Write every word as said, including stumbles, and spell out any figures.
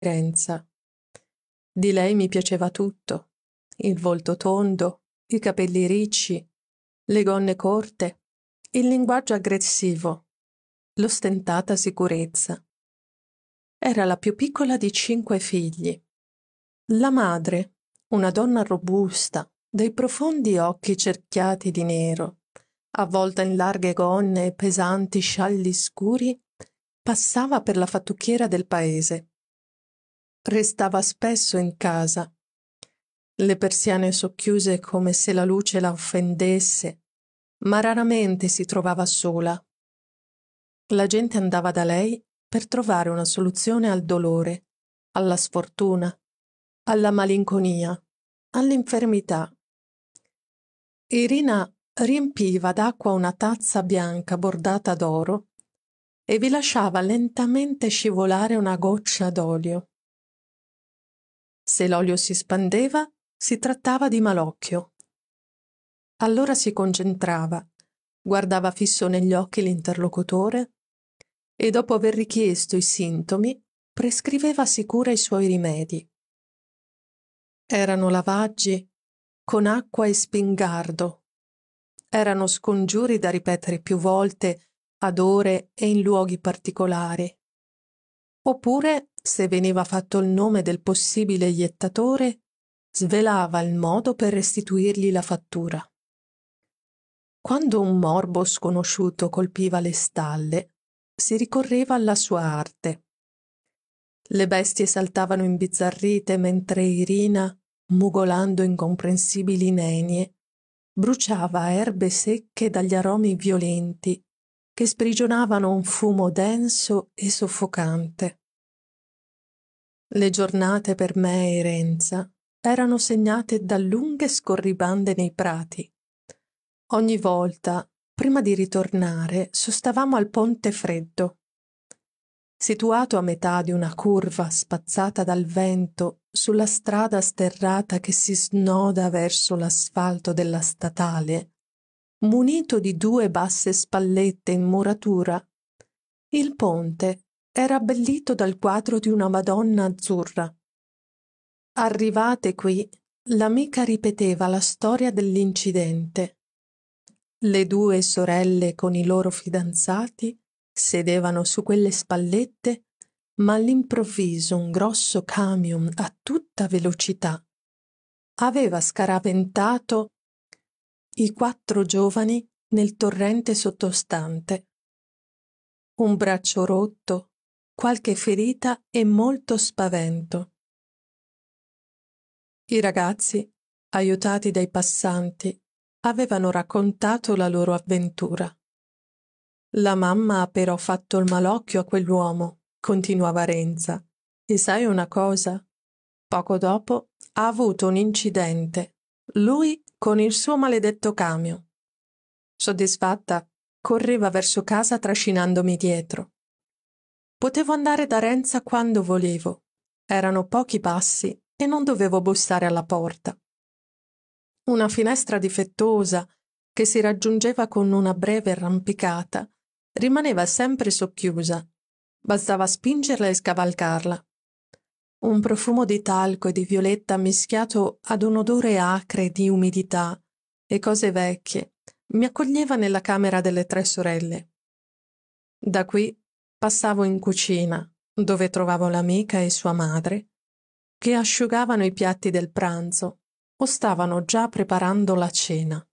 Renza. Di lei mi piaceva tutto: il volto tondo, i capelli ricci, le gonne corte, il linguaggio aggressivo, l'ostentata sicurezza. Era la più piccola di cinque figli. La madre, una donna robusta, dai profondi occhi cerchiati di nero, avvolta in larghe gonne e pesanti scialli scuri, passava per la fattucchiera del paese. Restava spesso in casa, le persiane socchiuse come se la luce la offendesse, ma raramente si trovava sola. La gente andava da lei per trovare una soluzione al dolore, alla sfortuna, alla malinconia, all'infermità. Irina riempiva d'acqua una tazza bianca bordata d'oro e vi lasciava lentamente scivolare una goccia d'olio. Se l'olio si spandeva, si trattava di malocchio. Allora si concentrava, guardava fisso negli occhi l'interlocutore e, dopo aver richiesto i sintomi, prescriveva sicura i suoi rimedi. Erano lavaggi con acqua e spingardo. Erano scongiuri da ripetere più volte ad ore e in luoghi particolari. Oppure, se veniva fatto il nome del possibile iettatore, svelava il modo per restituirgli la fattura. Quando un morbo sconosciuto colpiva le stalle, si ricorreva alla sua arte. Le bestie saltavano imbizzarrite mentre Irina, mugolando incomprensibili nenie, bruciava erbe secche dagli aromi violenti che sprigionavano un fumo denso e soffocante. Le giornate per me e Renza erano segnate da lunghe scorribande nei prati. Ogni volta, prima di ritornare, sostavamo al Ponte Freddo. Situato a metà di una curva spazzata dal vento sulla strada sterrata che si snoda verso l'asfalto della statale, munito di due basse spallette in muratura, il ponte era abbellito dal quadro di una Madonna azzurra. Arrivate qui, l'amica ripeteva la storia dell'incidente. Le due sorelle con i loro fidanzati sedevano su quelle spallette, ma all'improvviso un grosso camion a tutta velocità aveva scaraventato i quattro giovani nel torrente sottostante. Un braccio rotto, qualche ferita e molto spavento. I ragazzi, aiutati dai passanti, avevano raccontato la loro avventura. La mamma ha però fatto il malocchio a quell'uomo, continuava Renza, e sai una cosa? Poco dopo ha avuto un incidente, lui con il suo maledetto camion. Soddisfatta, correva verso casa trascinandomi dietro. Potevo andare da Renza quando volevo. Erano pochi passi e non dovevo bussare alla porta. Una finestra difettosa, che si raggiungeva con una breve arrampicata, rimaneva sempre socchiusa. Bastava spingerla e scavalcarla. Un profumo di talco e di violetta mischiato ad un odore acre di umidità e cose vecchie mi accoglieva nella camera delle tre sorelle. Da qui passavo in cucina, dove trovavo l'amica e sua madre, che asciugavano i piatti del pranzo o stavano già preparando la cena.